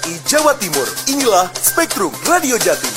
Di Jawa Timur, inilah Spektrum Radio Jatim.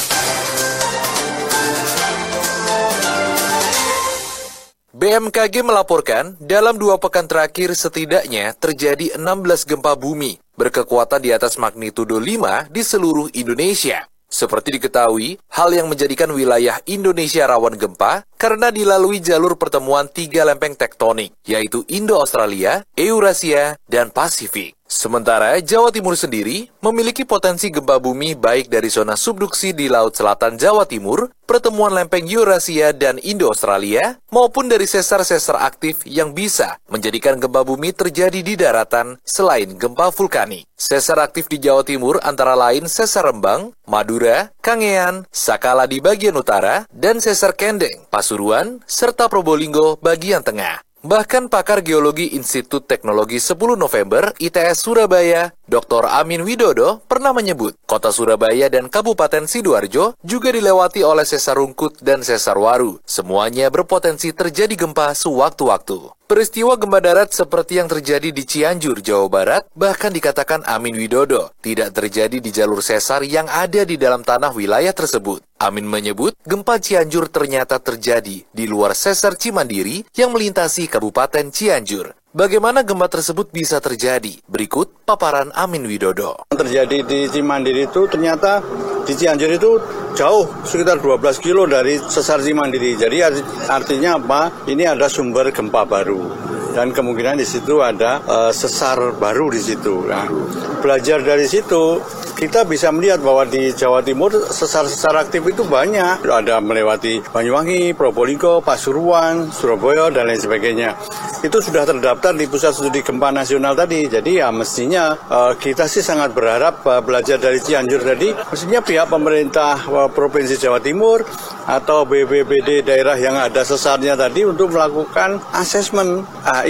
BMKG melaporkan dalam 2 pekan terakhir setidaknya terjadi 16 gempa bumi berkekuatan di atas magnitudo 5 di seluruh Indonesia. Seperti diketahui, hal yang menjadikan wilayah Indonesia rawan gempa karena dilalui jalur pertemuan 3 lempeng tektonik, yaitu Indo-Australia, Eurasia, dan Pasifik. Sementara Jawa Timur sendiri memiliki potensi gempa bumi baik dari zona subduksi di Laut Selatan Jawa Timur, pertemuan lempeng Eurasia dan Indo-Australia, maupun dari sesar-sesar aktif yang bisa menjadikan gempa bumi terjadi di daratan selain gempa vulkanik. Sesar aktif di Jawa Timur antara lain Sesar Rembang, Madura, Kangean, Sakala di bagian utara, dan Sesar Kendeng, Pasuruan, serta Probolinggo bagian tengah. Bahkan pakar geologi Institut Teknologi 10 November ITS Surabaya, Dr. Amin Widodo pernah menyebut kota Surabaya dan Kabupaten Sidoarjo juga dilewati oleh sesar Rungkut dan sesar Waru. Semuanya berpotensi terjadi gempa sewaktu-waktu. Peristiwa gempa darat seperti yang terjadi di Cianjur, Jawa Barat, bahkan dikatakan Amin Widodo tidak terjadi di jalur sesar yang ada di dalam tanah wilayah tersebut. Amin menyebut gempa Cianjur ternyata terjadi di luar sesar Cimandiri yang melintasi Kabupaten Cianjur. Bagaimana gempa tersebut bisa terjadi? Berikut paparan Amin Widodo. Terjadi di Cimandiri itu ternyata di Cianjur itu jauh sekitar 12 kilo dari sesar Cimandiri. Jadi artinya apa? Ini ada sumber gempa baru dan kemungkinan di situ ada sesar baru di situ. Nah, belajar dari situ kita bisa melihat bahwa di Jawa Timur sesar-sesar aktif itu banyak. Ada melewati Banyuwangi, Probolinggo, Pasuruan, Surabaya, dan lain sebagainya. Itu sudah terdaftar di Pusat Studi Gempa Nasional tadi. Jadi ya mestinya kita sih sangat berharap belajar dari Cianjur tadi. Mestinya pihak pemerintah Provinsi Jawa Timur atau BPBD daerah yang ada sesarnya tadi untuk melakukan asesmen.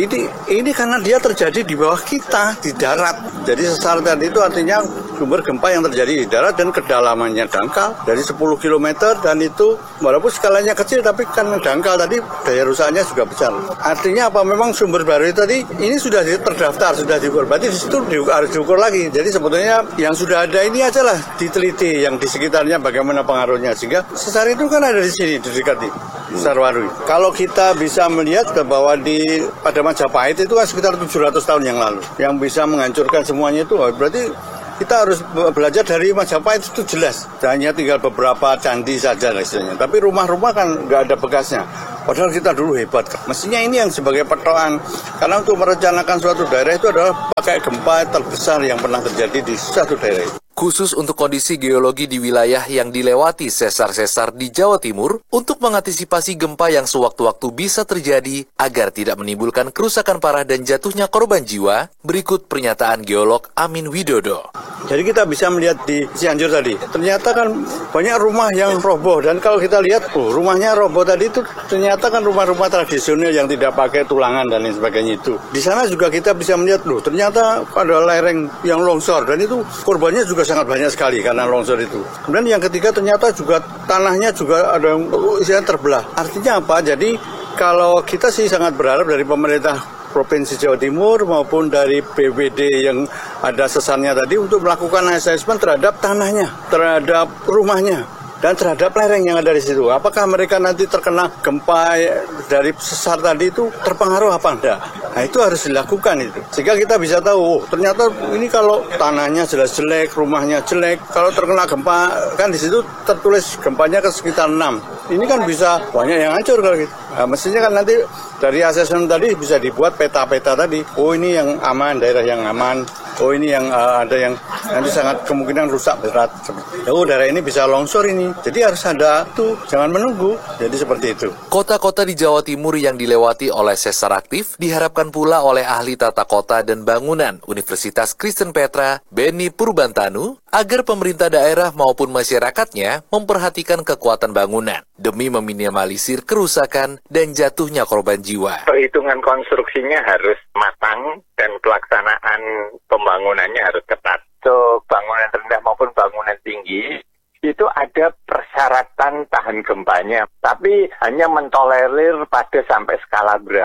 Ini karena dia terjadi di bawah kita, di darat. Jadi sesar tadi itu artinya sumber gempa yang terjadi di darat dan kedalamannya dangkal dari 10 km dan itu walaupun skalanya kecil tapi kan dangkal tadi daya rusaknya juga besar. Artinya apa? Memang sumber baru itu tadi ini sudah terdaftar, sudah diukur. Berarti di situ harus diukur lagi. Jadi sebetulnya yang sudah ada ini aja lah diteliti yang di sekitarnya bagaimana pengaruhnya. Sehingga sesar itu kan ada di sini, di dekat di Sesar Waru. Kalau kita bisa melihat bahwa pada Majapahit itu kan sekitar 700 tahun yang lalu yang bisa menghancurkan semuanya itu berarti kita harus belajar dari Majapahit itu jelas. Hanya tinggal beberapa candi saja istilahnya. Tapi rumah-rumah kan nggak ada bekasnya. Padahal kita dulu hebat. Mestinya ini yang sebagai petokan. Karena untuk merencanakan suatu daerah itu adalah pakai gempa terbesar yang pernah terjadi di suatu daerah itu. Khusus untuk kondisi geologi di wilayah yang dilewati sesar-sesar di Jawa Timur untuk mengantisipasi gempa yang sewaktu-waktu bisa terjadi agar tidak menimbulkan kerusakan parah dan jatuhnya korban jiwa, berikut pernyataan geolog Amin Widodo. Jadi kita bisa melihat di Cianjur tadi, ternyata kan banyak rumah yang roboh dan kalau kita lihat, rumahnya roboh tadi itu ternyata kan rumah-rumah tradisional yang tidak pakai tulangan dan lain sebagainya itu. Di sana juga kita bisa melihat, ternyata ada lereng yang longsor dan itu korbannya juga sangat banyak sekali karena longsor itu. Kemudian yang ketiga ternyata juga tanahnya juga ada yang isinya terbelah. Artinya apa? Jadi kalau kita sih sangat berharap dari pemerintah Provinsi Jawa Timur maupun dari BPD yang ada sesarnya tadi untuk melakukan asesmen terhadap tanahnya, terhadap rumahnya, dan terhadap lereng yang ada di situ. Apakah mereka nanti terkena gempa dari sesar tadi itu terpengaruh apa enggak? Nah itu harus dilakukan itu. Sehingga kita bisa tahu, ternyata ini kalau tanahnya jelas jelek, rumahnya jelek, kalau terkena gempa, kan di situ tertulis gempanya ke sekitar 6. Ini kan bisa banyak yang hancur kalau gitu. Nah, mestinya kan nanti dari asesmen tadi bisa dibuat peta-peta tadi. Oh ini yang aman, daerah yang aman. Oh ini yang ada yang nanti sangat kemungkinan rusak berat. Oh daerah ini bisa longsor ini. Jadi harus ada tuh, jangan menunggu. Jadi seperti itu. Kota-kota di Jawa Timur yang dilewati oleh sesar aktif diharapkan pula oleh ahli tata kota dan bangunan Universitas Kristen Petra, Beni Purbantanu, agar pemerintah daerah maupun masyarakatnya memperhatikan kekuatan bangunan demi meminimalisir kerusakan dan jatuhnya korban jiwa. Perhitungan konstruksinya harus matang dan pelaksanaan pembangunannya harus ketat. Untuk bangunan rendah maupun bangunan tinggi, itu ada persyaratan tahan gempanya, tapi hanya mentolerir pada sampai skala berapa.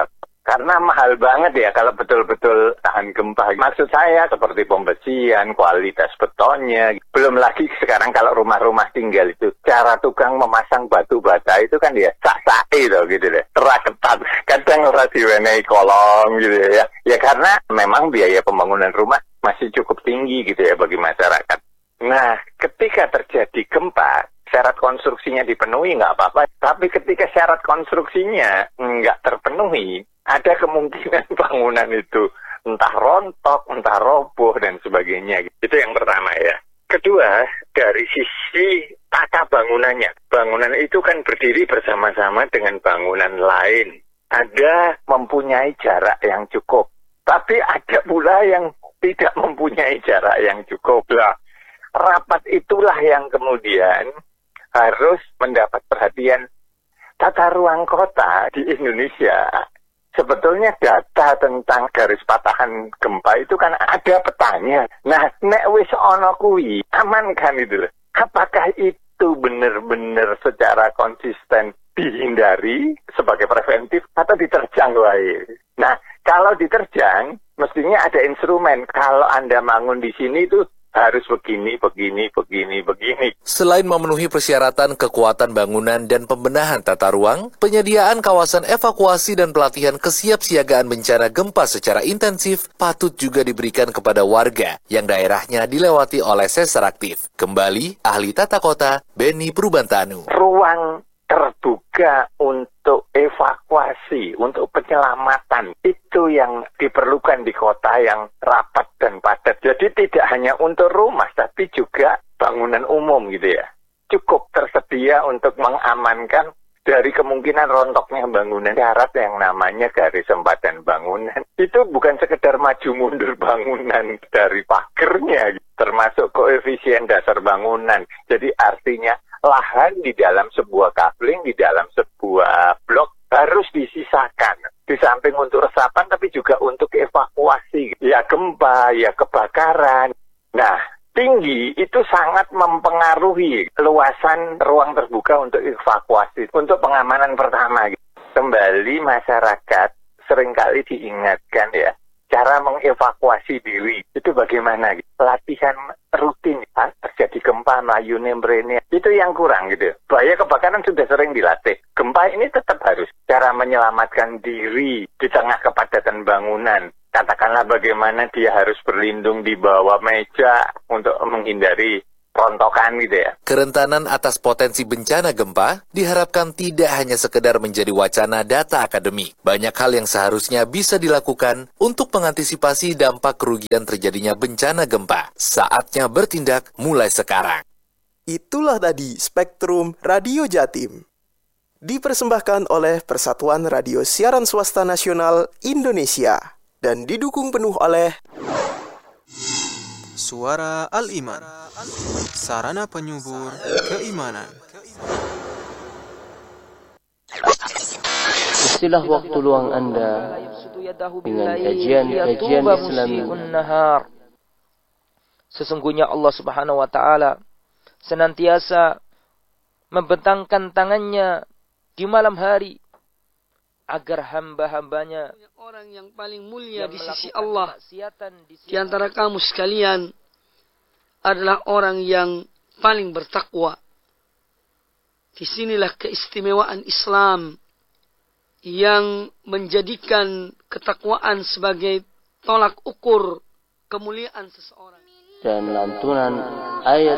Karena mahal banget ya kalau betul-betul tahan gempa. Maksud saya seperti pembersihan, kualitas betonnya. Belum lagi sekarang kalau rumah-rumah tinggal itu, cara tukang memasang batu bata itu kan ya sak-sak itu gitu deh. Teraketat. Kadang ora diwenehi kolong gitu ya. Ya karena memang biaya pembangunan rumah masih cukup tinggi gitu ya bagi masyarakat. Nah, ketika terjadi gempa, syarat konstruksinya dipenuhi nggak apa-apa. Tapi ketika syarat konstruksinya nggak terpenuhi, ada kemungkinan bangunan itu entah rontok, entah roboh, dan sebagainya. Itu yang pertama ya. Kedua, dari sisi tata bangunannya. Bangunan itu kan berdiri bersama-sama dengan bangunan lain. Ada mempunyai jarak yang cukup. Tapi ada pula yang tidak mempunyai jarak yang cukup. Lah, rapat itulah yang kemudian harus mendapat perhatian. Tata ruang kota di Indonesia, sebetulnya data tentang garis patahan gempa itu kan ada petanya. Nah, nek wis ono kuwi, aman kan itu loh. Apakah itu benar-benar secara konsisten dihindari sebagai preventif atau diterjang wae? Nah, kalau diterjang, mestinya ada instrumen. Kalau Anda bangun di sini itu harus begini. Selain memenuhi persyaratan kekuatan bangunan dan pembenahan tata ruang, penyediaan kawasan evakuasi dan pelatihan kesiapsiagaan bencana gempa secara intensif patut juga diberikan kepada warga yang daerahnya dilewati oleh sesar aktif. Kembali, ahli tata kota, Beni Prubantanu. Ruang terbuka untuk evakuasi, untuk penyelamatan, itu yang diperlukan di kota yang rapat dan padat. Jadi tidak hanya untuk rumah, tapi juga bangunan umum gitu ya. Cukup tersedia untuk mengamankan dari kemungkinan rontoknya bangunan. Syarat yang namanya garis sempadan bangunan, itu bukan sekedar maju mundur bangunan dari pagernya, termasuk koefisien dasar bangunan. Jadi artinya lahan di dalam sebuah kabling, di dalam sebuah blok harus disisakan. Di samping untuk resapan, tapi juga untuk evakuasi. Ya gempa, ya kebakaran. Nah, tinggi itu sangat mempengaruhi luasan ruang terbuka untuk evakuasi. Untuk pengamanan pertama, kembali masyarakat seringkali diingatkan ya, cara mengevakuasi diri itu bagaimana? Latihan rutin, terjadi gempa, mlayune mrene, itu yang kurang gitu. Bahaya kebakaran sudah sering dilatih. Gempa ini tetap harus cara menyelamatkan diri di tengah kepadatan bangunan. Katakanlah bagaimana dia harus berlindung di bawah meja untuk menghindari rontokan gitu ya. Kerentanan atas potensi bencana gempa diharapkan tidak hanya sekedar menjadi wacana data akademik. Banyak hal yang seharusnya bisa dilakukan untuk mengantisipasi dampak kerugian terjadinya bencana gempa. Saatnya bertindak mulai sekarang. Itulah tadi Spektrum Radio Jatim. Dipersembahkan oleh Persatuan Radio Siaran Swasta Nasional Indonesia dan didukung penuh oleh Suara Al-Iman, sarana penyubur keimanan. Istilah waktu luang Anda dengan kajian-kajian Islami. Sesungguhnya Allah Subhanahu wa taala senantiasa membentangkan tangannya di malam hari agar hamba-hambanya, orang yang paling mulia di sisi Allah di antara kamu sekalian adalah orang yang paling bertakwa. Disinilah keistimewaan Islam yang menjadikan ketakwaan sebagai tolak ukur kemuliaan seseorang. Dan lantunan ayat